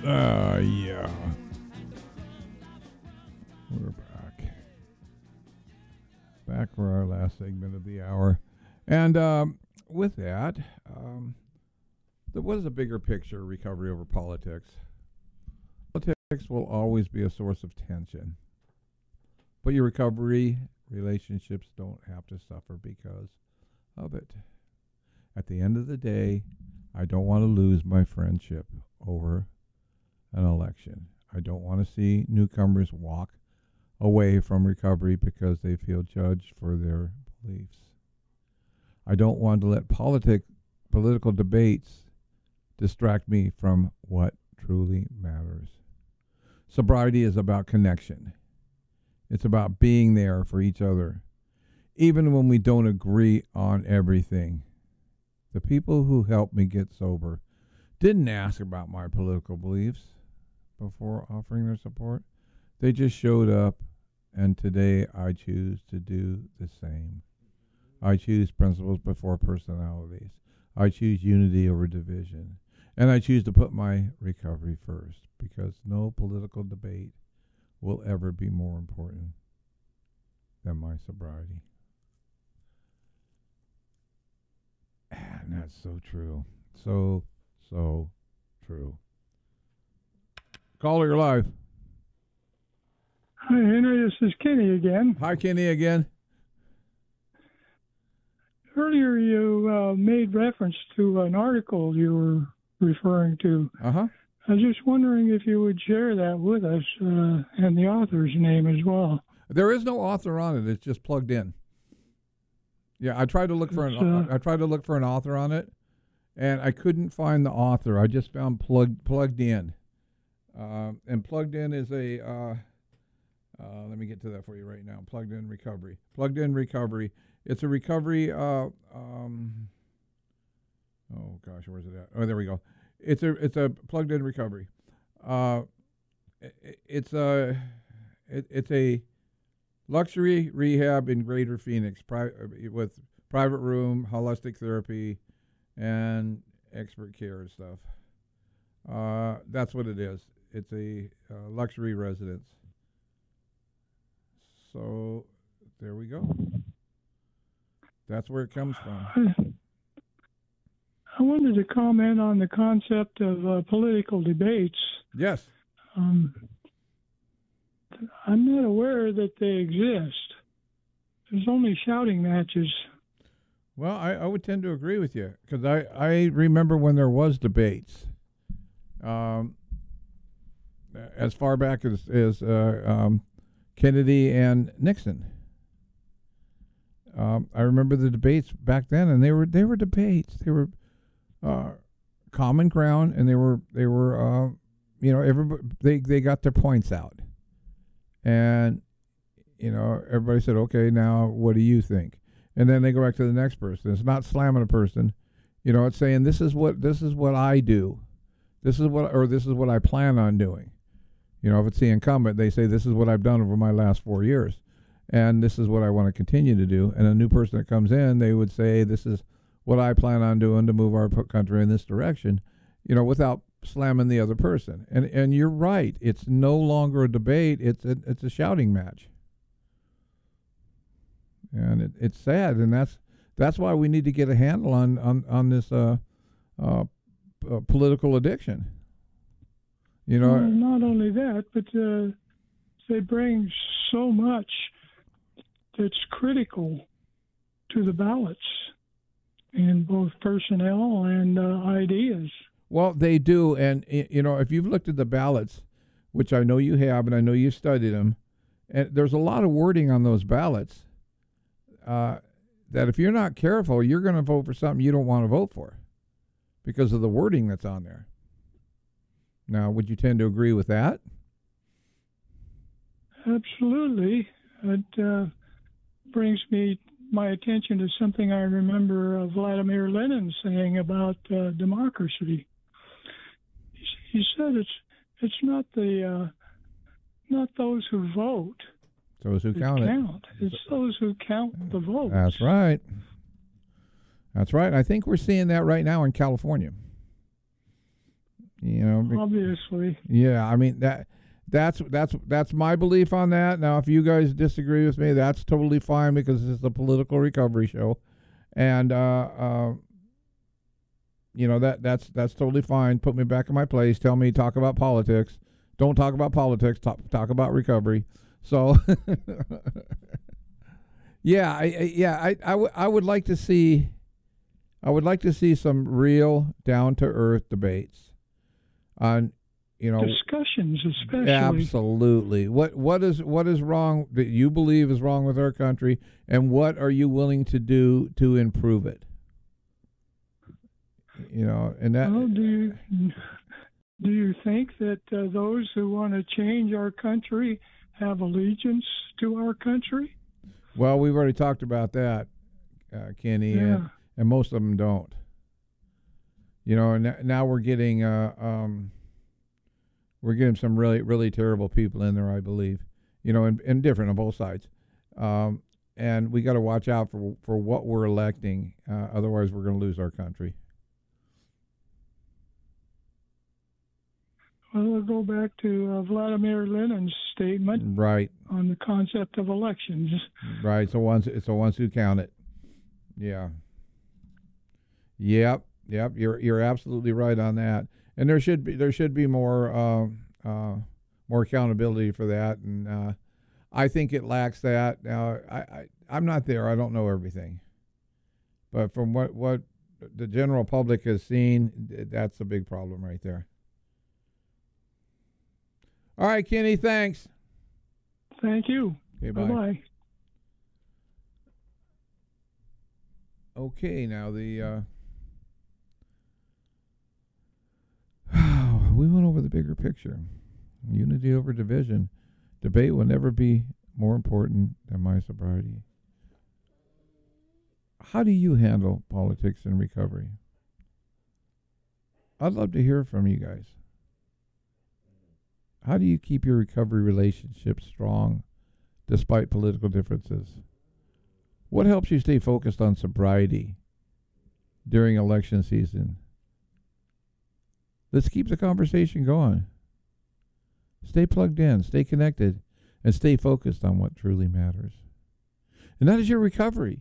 Yeah. We're back. Back for our last segment of the hour. And with that, what is a bigger picture, recovery over politics? Politics will always be a source of tension. But your recovery relationships don't have to suffer because of it. At the end of the day, I don't want to lose my friendship over an election. I don't want to see newcomers walk away from recovery because they feel judged for their beliefs. I don't want to let political debates distract me from what truly matters. Sobriety is about connection. It's about being there for each other, even when we don't agree on everything. The people who helped me get sober didn't ask about my political beliefs before offering their support. They just showed up, and today I choose to do the same. I choose principles before personalities. I choose unity over division. And I choose to put my recovery first, because no political debate will ever be more important than my sobriety. And that's so true. So true. Caller, you're live. Hi, Henry. This is Kenny again. Hi, Kenny again. Earlier, you made reference to an article you were referring to. Uh-huh. I was just wondering if you would share that with us and the author's name as well. There is no author on it. It's just plugged in. Yeah, I tried to look for an author on it, and I couldn't find the author. I just found plugged in, and plugged in is a. Let me get to that for you right now. Plugged in recovery. Plugged in recovery. It's a recovery. Oh gosh, where's it at? Oh, there we go. It's a plugged in recovery. It's a luxury rehab in Greater Phoenix, with private room, holistic therapy, and expert care and stuff. That's what it is. It's a luxury residence. So there we go. That's where it comes from. I wanted to comment on the concept of political debates. Yes. I'm not aware that they exist. There's only shouting matches. Well, I would tend to agree with you, because I remember when there was debates, as far back as Kennedy and Nixon. I remember the debates back then, and they were debates. They were common ground, and they were everybody they got their points out, and everybody said, okay, now what do you think? And then they go back to the next person. It's not slamming a person, it's saying this is what I do, this is what I plan on doing. If it's the incumbent, they say this is what I've done over my last 4 years, and this is what I want to continue to do. And a new person that comes in, they would say this is what I plan on doing to move our country in this direction, without slamming the other person. And you're right. It's no longer a debate. It's a shouting match. And it's sad, and that's why we need to get a handle on this political addiction. Well, not only that, but they bring so much that's critical to the ballots in both personnel and ideas. Well, they do, and if you've looked at the ballots, which I know you have, and I know you've studied them, and there's a lot of wording on those ballots that if you're not careful, you're going to vote for something you don't want to vote for because of the wording that's on there. Now, would you tend to agree with that? Absolutely. It brings my attention to something I remember Vladimir Lenin saying about democracy. He said it's not not those who vote. Those who count it. It's those who count the votes. That's right. That's right. I think we're seeing that right now in California. obviously. Yeah, I mean that's my belief on that. Now, if you guys disagree with me, that's totally fine because this is a political recovery show, and that's totally fine. Put me back in my place. Tell me talk about politics. Don't talk about politics. Talk about recovery. So, yeah, I would like to see. I would like to see some real down to earth debates on, discussions, especially. Absolutely. What is wrong that you believe is wrong with our country, and what are you willing to do to improve it? And that. Well, do you think that those who want to change our country have allegiance to our country? Well, we've already talked about that, Kenny, Yeah. and most of them don't. And now we're getting some really, really terrible people in there, I believe, and different on both sides. And we got to watch out for what we're electing. Otherwise, we're going to lose our country. Well, we'll go back to Vladimir Lenin's statement, right, on the concept of elections. Right. It's the ones who count it. Yeah. Yep. You're absolutely right on that. And there should be more accountability for that. And I think it lacks that. Now, I'm not there. I don't know everything. But from what the general public has seen, that's a big problem right there. All right, Kenny, thanks. Thank you. Okay, bye. Bye-bye. Okay, now we went over the bigger picture. Unity over division. Debate will never be more important than my sobriety. How do you handle politics and recovery? I'd love to hear from you guys. How do you keep your recovery relationship strong despite political differences? What helps you stay focused on sobriety during election season? Let's keep the conversation going. Stay plugged in, stay connected, and stay focused on what truly matters. And that is your recovery.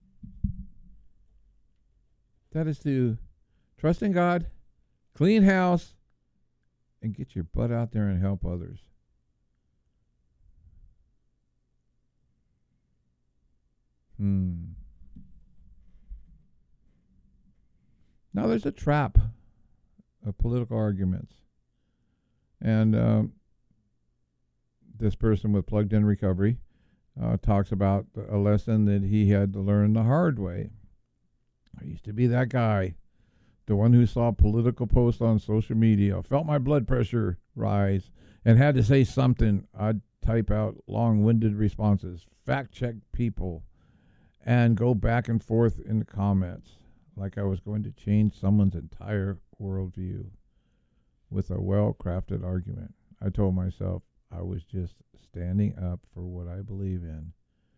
That is to trust in God, clean house, and get your butt out there and help others. Now there's a trap of political arguments. And this person with Plugged In Recovery talks about a lesson that he had to learn the hard way. I used to be that guy, the one who saw political posts on social media, felt my blood pressure rise, and had to say something. I'd type out long-winded responses, fact-check people, and go back and forth in the comments like I was going to change someone's entire worldview with a well-crafted argument. I told myself I was just standing up for what I believe in.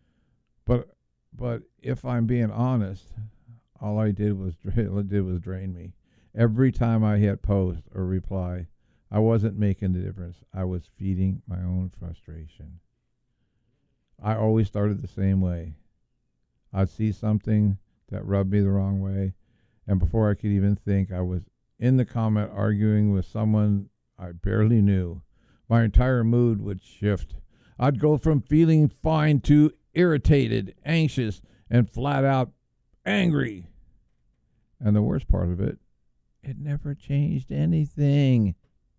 But if I'm being honest, all I did was drain me. Every time I hit post or reply, I wasn't making the difference. I was feeding my own frustration. I always started the same way. I'd see something that rubbed me the wrong way, and before I could even think, I was in the comment arguing with someone I barely knew. My entire mood would shift. I'd go from feeling fine to irritated, anxious, and flat out angry. And the worst part of it, it never changed anything.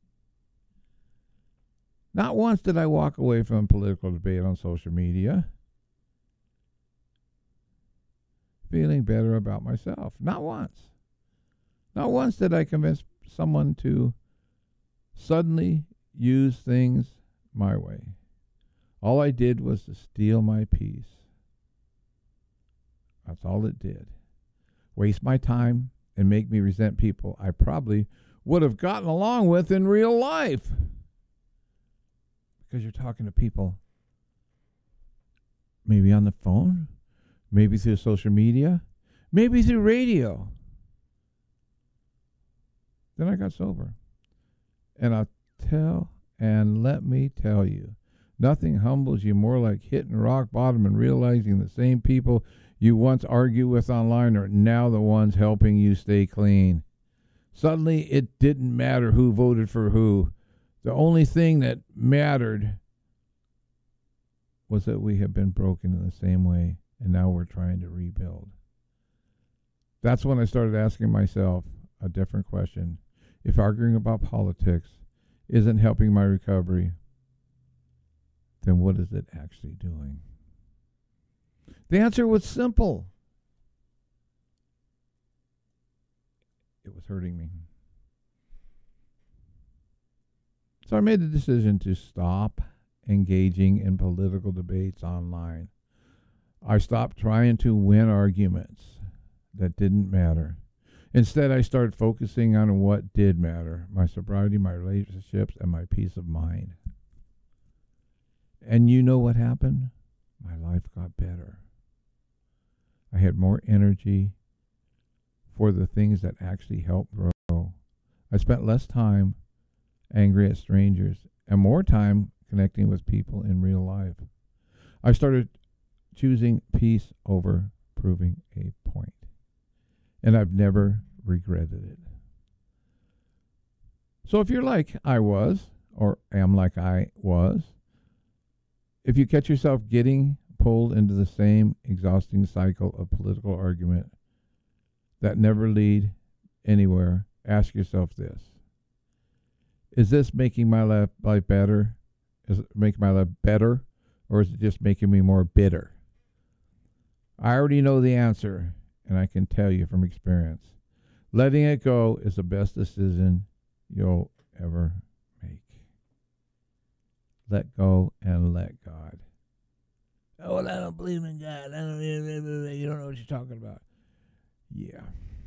Not once did I walk away from political debate on social media feeling better about myself. Not once. Not once did I convince someone to suddenly use things my way. All I did was to steal my peace. That's all it did. Waste my time and make me resent people I probably would have gotten along with in real life. Because you're talking to people maybe on the phone, maybe through social media, maybe through radio. Then I got sober. And let me tell you, nothing humbles you more like hitting rock bottom and realizing the same people you once argued with online are now the ones helping you stay clean. Suddenly, it didn't matter who voted for who. The only thing that mattered was that we have been broken in the same way, and now we're trying to rebuild. That's when I started asking myself a different question. If arguing about politics isn't helping my recovery, then what is it actually doing? The answer was simple. It was hurting me. So I made the decision to stop engaging in political debates online. I stopped trying to win arguments that didn't matter. Instead, I started focusing on what did matter: my sobriety, my relationships, and my peace of mind. And you know what happened? My life got better. I had more energy for the things that actually help grow. I spent less time angry at strangers and more time connecting with people in real life. I started choosing peace over proving a point, and I've never regretted it. So if you're like I was, or am like I was, if you catch yourself getting pulled into the same exhausting cycle of political argument that never lead anywhere, ask yourself this: is this making my life better? Is it making my life better, or is it just making me more bitter? I already know the answer, and I can tell you from experience, letting it go is the best decision you'll ever make. Let go and let God. Oh, well, I don't believe in God. You don't know what you're talking about. Yeah.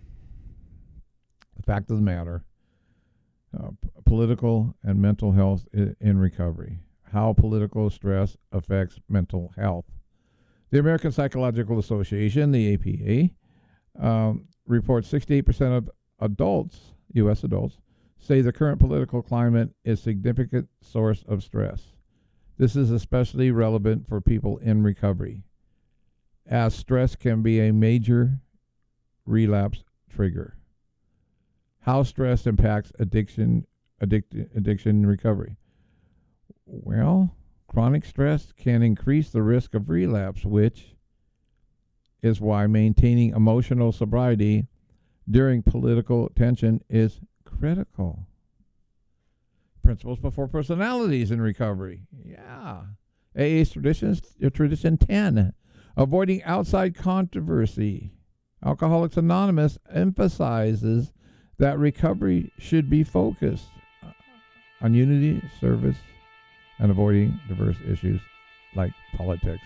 The fact of the matter, political and mental health in recovery. How political stress affects mental health. The American Psychological Association, the APA, reports 68% of adults, U.S. adults, say the current political climate is a significant source of stress. This is especially relevant for people in recovery, as stress can be a major relapse trigger. How stress impacts addiction recovery. Well, chronic stress can increase the risk of relapse, which is why maintaining emotional sobriety during political tension is critical. Principles before personalities in recovery. Yeah. AA's tradition 10, avoiding outside controversy. Alcoholics Anonymous emphasizes that recovery should be focused on unity, service, and avoiding diverse issues like politics.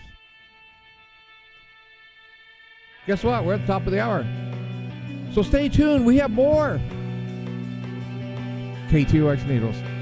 Guess what? We're at the top of the hour. So stay tuned. We have more. K2X Needles.